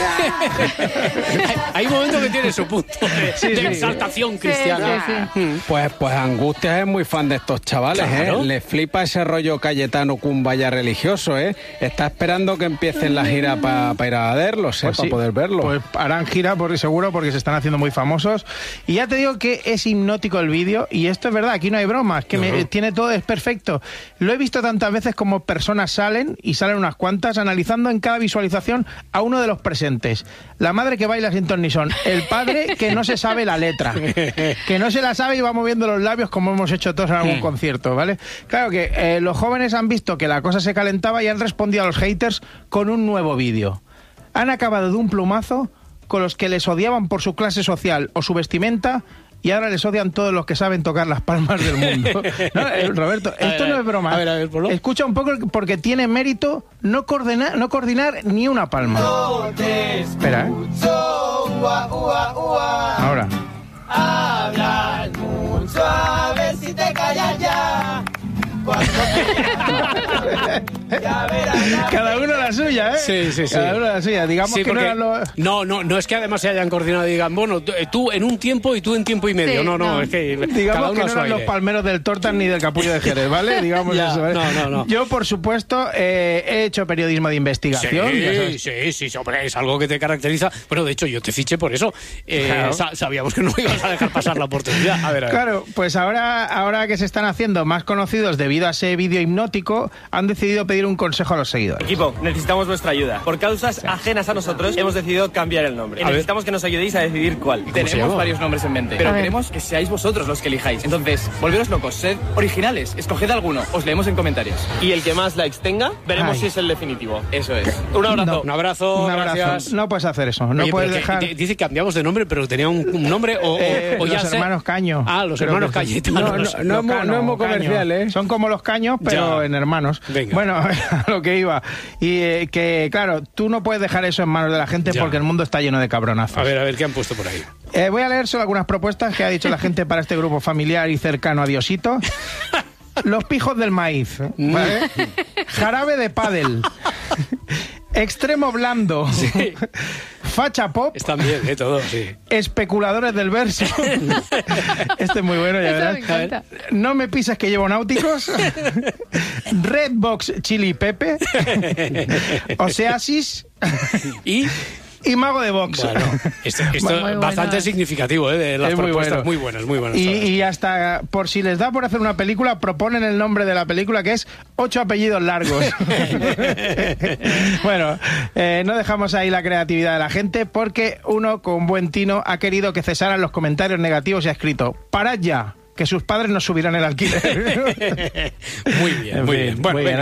Hay momentos que tiene su punto de exaltación cristiana. Sí. Pues Angustias es muy fan de estos chavales, claro. Le flipa ese rollo Cayetano Cumbaya religioso, Está esperando que empiecen la gira para ir a verlos, Pues para poder verlos. Pues harán gira, seguro, porque se están haciendo muy famosos. Y ya te digo que es hipnótico el vídeo, y esto es verdad, aquí no hay bromas, que tiene todo, es perfecto. Lo he visto tantas veces como personas salen unas cuantas, analizando en cada visualización a uno de los presentes. La madre que baila sin ton ni son, el padre que no se sabe la letra, que no se la sabe y va moviendo los labios como hemos hecho todos en algún concierto, ¿vale? Claro que los jóvenes han visto que la cosa se calentaba y han respondido a los haters con un nuevo vídeo. Han acabado de un plumazo con los que les odiaban por su clase social o su vestimenta, y ahora les odian todos los que saben tocar las palmas del mundo. No, Roberto, esto no es broma. A ver, ponlo. Escucha un poco, porque tiene mérito no coordinar ni una palma. Espera, Ahora. Hablas mucho, a ver si te callas ya. Cada uno la suya, ¿eh? Sí. Cada uno la suya. Digamos que no eran los... No es que además se hayan coordinado y digan, bueno, tú en un tiempo y tú en tiempo y medio. Sí, no, es que digamos cada uno que no a su eran los aire. palmeros del Tortas ni del Capullo de Jerez, ¿vale? Digamos Ya, eso, ¿eh? No. Yo, por supuesto, he hecho periodismo de investigación. Sí, hombre, es algo que te caracteriza. Bueno, de hecho, yo te fiché por eso. Claro. Sabíamos que no ibas a dejar pasar la oportunidad. A ver. Claro, pues ahora que se están haciendo más conocidos debido a ese vídeo hipnótico, han decidido pedir un consejo a los seguidores. Equipo, necesitamos vuestra ayuda. Por causas ajenas a nosotros, hemos decidido cambiar el nombre. Necesitamos que nos ayudéis a decidir cuál. Tenemos varios nombres en mente, pero queremos que seáis vosotros los que elijáis. Entonces, volveros locos, sed originales, escoged alguno. Os leemos en comentarios. Y el que más likes tenga, veremos si es el definitivo. Eso es. Un abrazo. No. Un abrazo, Un abrazo. gracias. No puedes hacer eso. No Oye, puedes pero dejar... dice que cambiamos de nombre, pero tenía un nombre o ya los hermanos Caño. Los Creo hermanos que sí. Cayetanos. No es muy comercial, ¿eh? Son como los Caños, pero en hermanos. Venga. Bueno, a lo que iba. Y que, claro, tú no puedes dejar eso en manos de la gente porque el mundo está lleno de cabronazos. A ver, ¿qué han puesto por ahí? Voy a leer solo algunas propuestas que ha dicho la gente para este grupo familiar y cercano a Diosito. Los pijos del maíz, ¿vale? Jarabe de pádel. Extremo blando. Sí. Facha pop. Están bien, todo, sí. Especuladores del verso. Este es muy bueno, ya verás. Me encanta. No me pisas que llevo náuticos. Redbox Chili Pepe. Oasis. Y Mago de Box. Bueno, esto Muy es bastante bueno. significativo, de las Es muy propuestas. bueno. Muy buenas. Y hasta, por si les da por hacer una película, proponen el nombre de la película, que es 8 apellidos largos. Bueno, no dejamos ahí la creatividad de la gente, porque uno con buen tino ha querido que cesaran los comentarios negativos y ha escrito: parad ya, que sus padres nos subirán el alquiler. Muy bien. Bueno, muy bien.